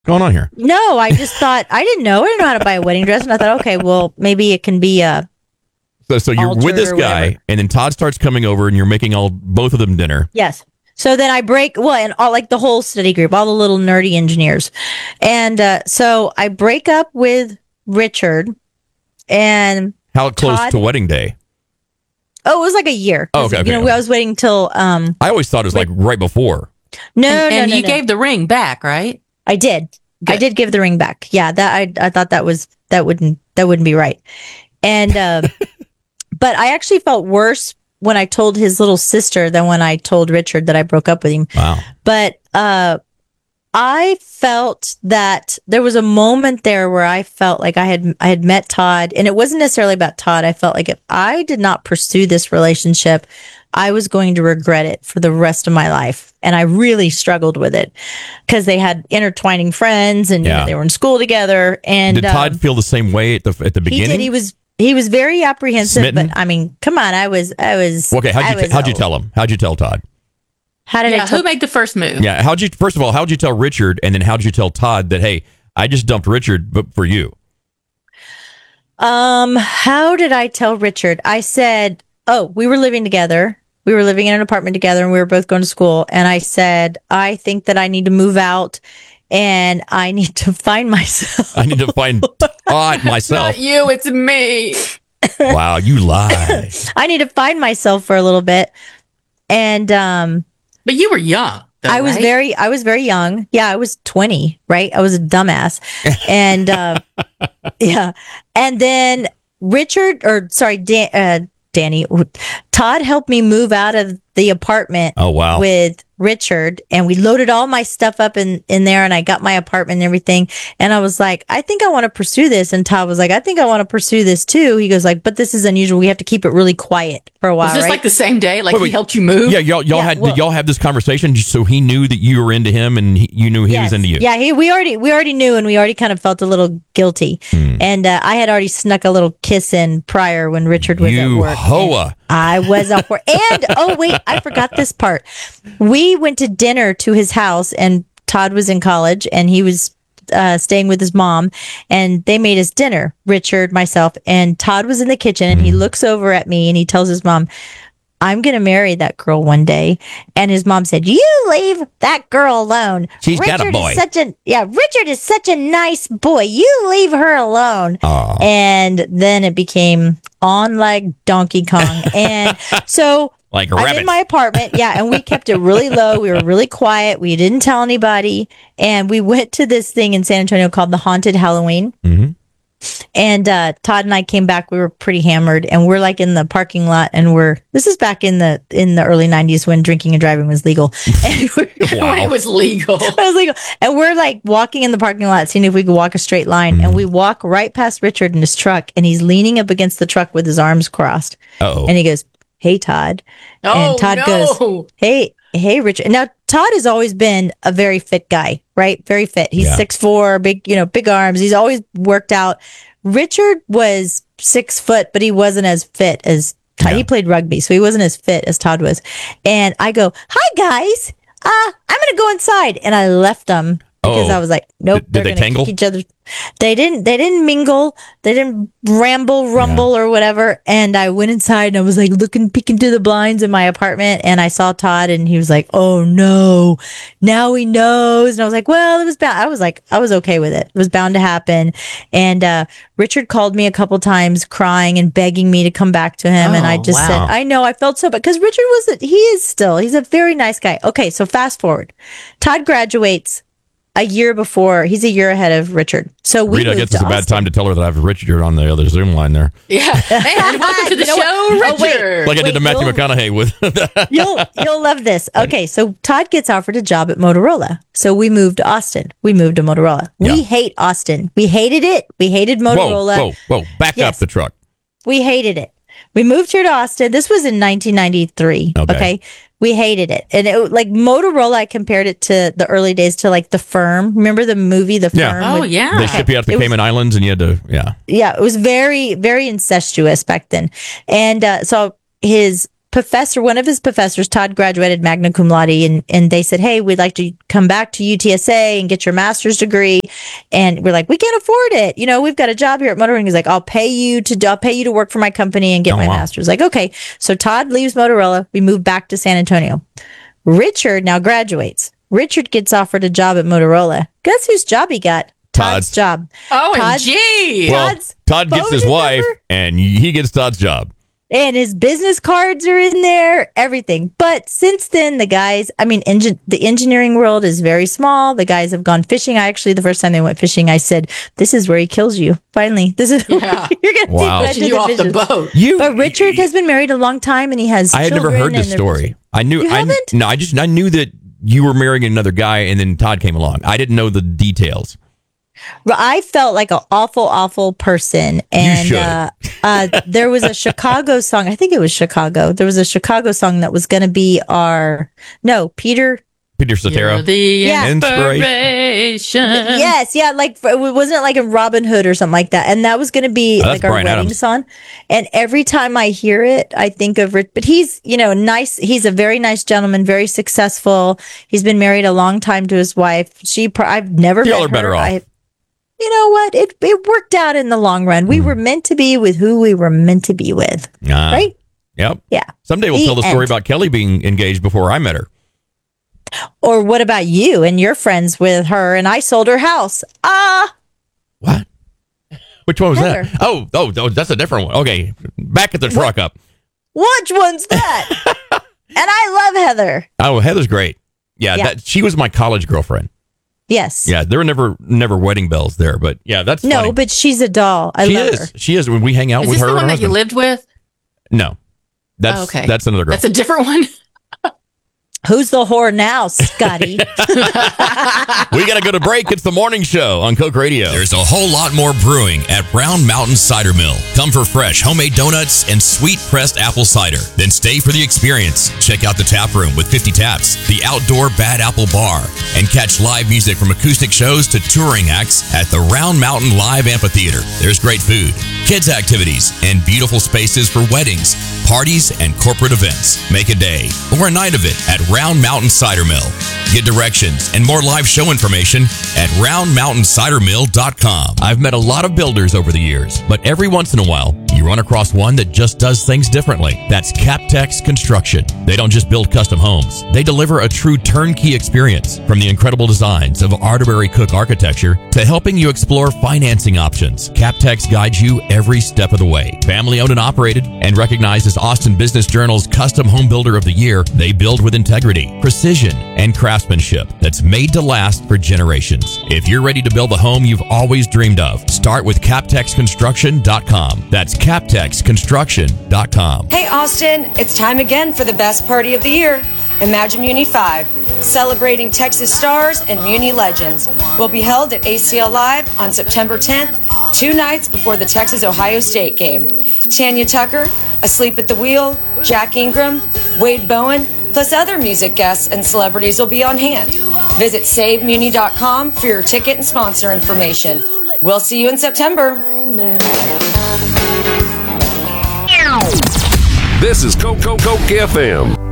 going on here? No, I just thought I didn't know. I didn't know how to buy a wedding dress, and I thought, okay, well, maybe it can be a. So you're with this guy, and then Todd starts coming over, and you're making both of them dinner. Yes. So then I and all like the whole study group, all the little nerdy engineers, and so I break up with Richard, and how close to wedding day? Oh, it was like a year. Oh, okay. I was waiting till. I always thought it was like right before. No, you gave the ring back, right? I did. Good. I did give the ring back. Yeah, that I thought that wouldn't be right, and but I actually felt worse when I told his little sister than when I told Richard that I broke up with him. Wow. But I felt that there was a moment there where I felt like I had met Todd, and it wasn't necessarily about Todd. I felt like if I did not pursue this relationship, I was going to regret it for the rest of my life. And I really struggled with it because they had intertwining friends and they were in school together. And did Todd feel the same way at the beginning? He did. He was very apprehensive, Smitten? but I mean, come on, I was. Okay, how'd you tell him? How'd you tell Todd? How did I who made the first move? Yeah, first of all, how'd you tell Richard, and then how'd you tell Todd that, hey, I just dumped Richard, but for you? How did I tell Richard? I said, we were living together. We were living in an apartment together, and we were both going to school. And I said, I think that I need to move out, and I need to find myself. I need to find Todd myself. Not you, it's me. Wow, you lie. I need to find myself for a little bit. And but you were young. Though, I was very young. Yeah, I was 20, right? I was a dumbass. And yeah. And then Danny, Todd helped me move out of the apartment. Oh, wow. With Richard, and we loaded all my stuff up in there, and I got my apartment and everything. And I was like, I think I want to pursue this. And Todd was like, I think I want to pursue this too. He goes like, but this is unusual. We have to keep it really quiet for a while. Was this right? like the same day? Like he helped you move? Yeah, did y'all have this conversation so he knew that you were into him and you knew he was into you? Yeah, we already knew, and we already kind of felt a little guilty. And I had already snuck a little kiss in prior when Richard was at work. Hoa. I was at work. And oh wait, I forgot this part. We went to dinner to his house, and Todd was in college, and he was staying with his mom, and they made us dinner, Richard, myself, and Todd was in the kitchen, and he looks over at me and he tells his mom, I'm going to marry that girl one day. And his mom said, you leave that girl alone. She's got a boy. Richard is such a nice boy. You leave her alone. Aww. And then it became on like Donkey Kong. And so like a I'm rabbit. in my apartment. Yeah. And we kept it really low. We were really quiet. We didn't tell anybody. And we went to this thing in San Antonio called the Haunted Halloween. Mm-hmm. And Todd and I came back. We were pretty hammered, and we're like in the parking lot, and this is back in the early 90s when drinking and driving was legal. And Wow. It was legal. It was legal. And we're like walking in the parking lot, seeing if we could walk a straight line. And we walk right past Richard in his truck, and he's leaning up against the truck with his arms crossed. Uh-oh. And he goes, hey, Todd. And Todd goes, hey, Richard. Now, Todd has always been a very fit guy, right? Very fit. He's 6'4", big arms. He's always worked out. Richard was 6 foot, but he wasn't as fit as Todd. Yeah. He played rugby, so he wasn't as fit as Todd was. And I go, hi, guys. I'm going to go inside. And I left them because I was like, nope. Did they tangle? Each other. They didn't mingle. They didn't rumble or whatever. And I went inside and I was like peeking through the blinds in my apartment, and I saw Todd, and he was like, oh no, now he knows. And I was like, well, it was bound. I was okay with it. It was bound to happen. And Richard called me a couple times crying and begging me to come back to him. And I just said, I know, I felt so bad because Richard he's a very nice guy. Okay. So fast forward, Todd graduates a year before. He's a year ahead of Richard. So we Rita, I guess it's a bad time to tell her that I have Richard on the other Zoom line there. Yeah. Hey, welcome to the show, Richard. Like I did to Matthew McConaughey with You'll love this. Okay, so Todd gets offered a job at Motorola. So we moved to Austin. We moved to Motorola. Yeah. We hate Austin. We hated it. We hated Motorola. Whoa. Back up the truck. We hated it. We moved here to Austin. This was in 1993. Okay. We hated it. And like Motorola, I compared it to the early days to like The Firm. Remember the movie, The Firm? Oh, yeah. They ship you out to the Cayman Islands and you had to, Yeah, it was very, very incestuous back then. And so his professor, one of his professors, Todd graduated magna cum laude, and they said, hey, we'd like to come back to UTSA and get your master's degree. And we're like, we can't afford it. You know, we've got a job here at Motorola. He's like, I'll pay you to work for my company and get my master's. Like, okay. So Todd leaves Motorola. We move back to San Antonio. Richard now graduates. Richard gets offered a job at Motorola. Guess whose job he got? Todd's job. OMG. Well, Todd gets his wife, and he gets Todd's job. And his business cards are in there, everything. But since then, the guys, the engineering world is very small. The guys have gone fishing. The first time they went fishing, I said, this is where he kills you. Finally, this is where you're going to see you off the boat. But Richard has been married a long time, and he has I had never heard this story. I knew that you were marrying another guy, and then Todd came along. I didn't know the details. I felt like an awful person. And there was a Chicago song. I think it was Chicago. There was a Chicago song that was going to be Peter Cetera. The inspiration. Yes, yeah. Like, wasn't it like a Robin Hood or something like that? And that was going to be like our wedding song. And every time I hear it, I think of Rich. But he's, nice. He's a very nice gentleman, very successful. He's been married a long time to his wife. I've never met her. Better off. You know what? It worked out in the long run. We were meant to be with who we were meant to be with. Right? Yep. Yeah. Someday we'll tell the story about Kelly being engaged before I met her. Or what about you and you're friends with her and I sold her house? What? Which one was Heather. that? Oh, that's a different one. Okay. Back at the truck up. Which one's that? And I love Heather. Oh, Heather's great. Yeah. She was my college girlfriend. Yes. Yeah, there were never wedding bells there, but yeah, that's funny. No, but she's a doll. I love her. She is. When we hang out with her, is this the one that you lived with? No, that's another girl. That's a different one. Who's the whore now, Scotty? We got to go to break. It's the morning show on Coke Radio. There's a whole lot more brewing at Brown Mountain Cider Mill. Come for fresh homemade donuts and sweet pressed apple cider. Then stay for the experience. Check out the tap room with 50 taps, the outdoor Bad Apple Bar, and catch live music from acoustic shows to touring acts at the Round Mountain Live Amphitheater. There's great food, kids activities, and beautiful spaces for weddings, parties, and corporate events. Make a day or a night of it at Round Mountain Cider Mill. Get directions and more live show information at roundmountaicidermill.com. I've met a lot of builders over the years, but every once in a while, you run across one that just does things differently. That's Captex Construction. They don't just build custom homes. They deliver a true turnkey experience, from the incredible designs of Arterbury Cook architecture to helping you explore financing options. Captex guides you every step of the way. Family owned and operated and recognized as Austin Business Journal's Custom Home Builder of the Year, they build with integrity, precision, and craftsmanship that's made to last for generations. If you're ready to build the home you've always dreamed of, start with CaptexConstruction.com. That's CaptexConstruction.com. Hey Austin, it's time again for the best party of the year, Imagine Muni 5, celebrating Texas stars and Muni legends. Will be held at ACL Live on September 10th, 2 nights before the Texas-Ohio State game. Tanya Tucker, Asleep at the Wheel, Jack Ingram, Wade Bowen, plus other music guests and celebrities will be on hand. Visit SaveMuni.com for your ticket and sponsor information. We'll see you in September. This is Coke FM.